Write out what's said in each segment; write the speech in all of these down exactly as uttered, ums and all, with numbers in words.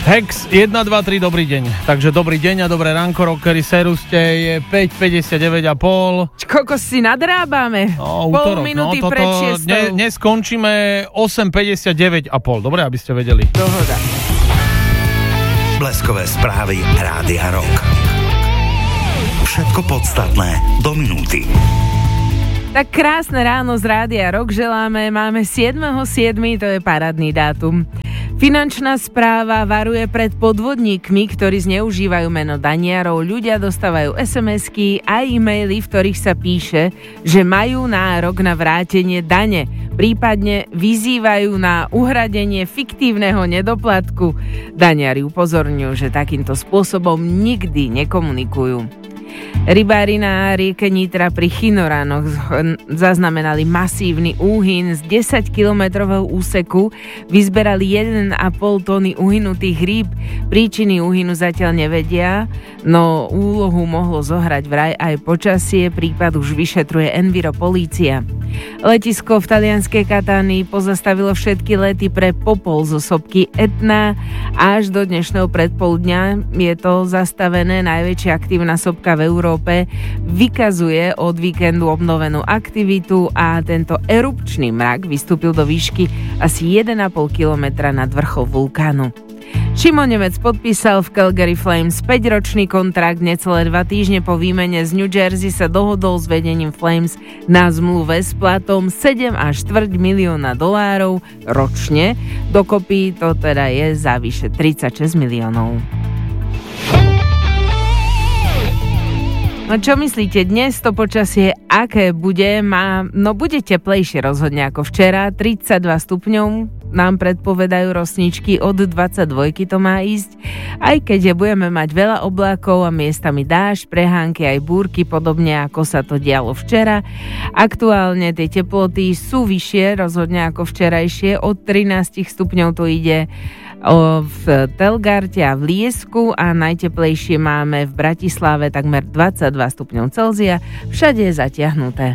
Hex jedna, dva, tri, dobrý deň. Takže dobrý deň a dobré ránko, rockery, seruste, je päť päťdesiatdeväť a pol. Kokos si nadrábame. No, Pol útorok, minúty no, pred toto, šiestou. dne, dnes skončíme osem päťdesiatdeväť a pol. Dobre, aby ste vedeli. Dohoda. Bleskové správy Rádia Rock. Všetko podstatné do minúty. Tak krásne ráno z Rádia Rock želáme. Máme siedmeho siedmeho to je parádny dátum. Finančná správa varuje pred podvodníkmi, ktorí zneužívajú meno daniarov. Ľudia dostávajú es em esky a e-maily, v ktorých sa píše, že majú nárok na vrátenie dane. Prípadne vyzývajú na uhradenie fiktívneho nedoplatku. Daniari upozorňujú, že takýmto spôsobom nikdy nekomunikujú. Rybári na rieke Nitra pri Chinoránoch zaznamenali masívny úhyn z desaťkilometrového úseku. Vyzberali jeden a pol tony uhynutých rýb. Príčiny úhynu zatiaľ nevedia, no úlohu mohlo zohrať vraj aj počasie. Prípad už vyšetruje Enviro polícia. Letisko v talianskej Katánii pozastavilo všetky lety pre popol zo sopky Etna. Až do dnešného predpoludňa je to zastavené. Najväčšia aktívna sopka v Európe vykazuje od víkendu obnovenú aktivitu a tento erupčný mrak vystúpil do výšky asi jeden a pol kilometra nad vrchol vulkánu. Šimon Nemec podpísal v Calgary Flames päťročný kontrakt. Necelé dva týždne po výmene z New Jersey sa dohodol s vedením Flames na zmluve s platom sedem a štvrť milióna dolárov ročne. Dokopy to teda je za vyše tridsaťšesť miliónov. No čo myslíte, dnes to počasie aké bude? Má, no bude teplejšie rozhodne ako včera, tridsaťdva stupňov nám predpovedajú rosničky, od dvadsaťdva to má ísť. Aj keď budeme mať veľa oblákov a miestami dážď, prehánky aj búrky, podobne ako sa to dialo včera. Aktuálne tie teploty sú vyššie rozhodne ako včerajšie, od trinásť stupňov to ide v Telgarte a v Liesku a najteplejšie máme v Bratislave takmer dvadsaťdva stupňov Celzia, všade je zatiahnuté.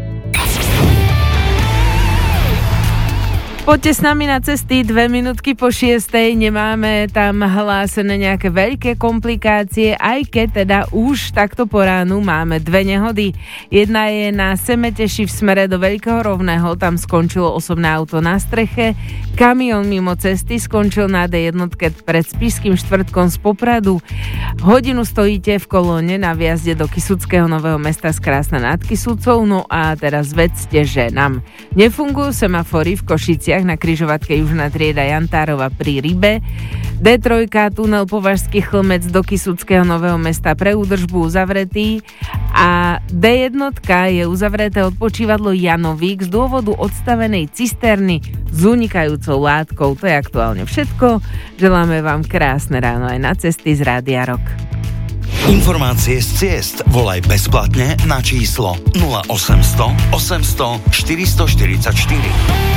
Poďte s nami na cesty, dve minútky po šiestej, nemáme tam hlásené nejaké veľké komplikácie, aj keď teda už takto po ránu máme dve nehody. Jedna je na Semeteši v smere do Veľkého Rovného, tam skončilo osobné auto na streche, kamión mimo cesty skončil na dé jedna pred Spišským štvrtkom z Popradu. Hodinu stojíte v kolóne na vjazde do Kysuckého Nového Mesta z Krásna nad Kysucou, no a teraz vedzte, že nám nefungujú semafory v Košiciach na križovatke Južná trieda Jantárova pri Rybe. dé tri, tunel Považský Chlmec do Kysuckého Nového Mesta pre údržbu uzavretý a dé jedna je uzavreté odpočívadlo Janovík z dôvodu odstavenej cisterny s unikajúcou látkou. To je aktuálne všetko. Želáme vám krásne ráno aj na cesty z Rádia Rock. Informácie z ciest volaj bezplatne na číslo nula osemsto osemsto štyristoštyridsaťštyri.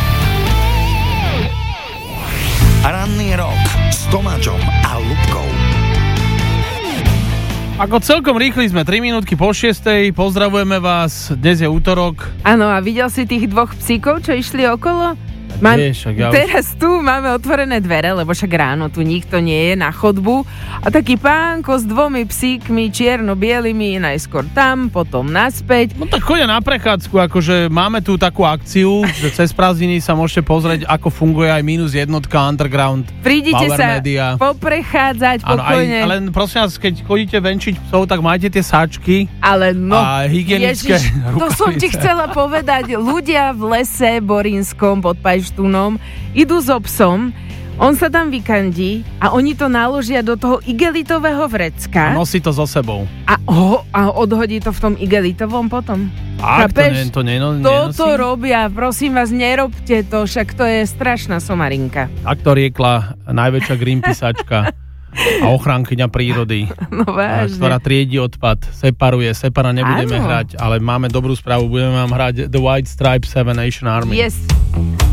Ranný rok s Tomáčom a Ľubkou. Ako celkom rýchli sme, tri minútky po šiestej, pozdravujeme vás, dnes je útorok. Áno, a videl si tých dvoch psíkov, čo išli okolo? Mám, Vieš, ja teraz tu máme otvorené dvere, lebo však ráno tu nikto nie je na chodbu a taký pánko s dvomi psíkmi čierno-bielými najskôr tam, potom naspäť. No tak chodia na prechádzku, akože máme tu takú akciu, že cez prázdniny sa môžete pozrieť, ako funguje aj minus jednotka Underground. Prídite Power sa Media. poprechádzať Áno, pokojne. aj, ale prosím vás, keď chodíte venčiť psov, tak majte tie sáčky ale no, a hygienické Ježiš, to som ti rukavice. chcela povedať. Ľudia v lese Borínskom pod Pajštúnom idú so psom, on sa tam vykandí a oni to naložia do toho igelitového vrecka A nosí to so sebou. a, ho, a odhodí to v tom igelitovom potom. Ak to, Chápeš? ne, to neno, Toto nenosí? robia, prosím vás, nerobte to, však to je strašná somarinka. Tak to riekla najväčšia Greenpeaceačka a ochránkyňa prírody, No vážne. ktorá triedi odpad, separuje, separa nebudeme Áno. hrať, ale máme dobrú správu, budeme vám hrať The White Stripes Seven Nation Army. Yes.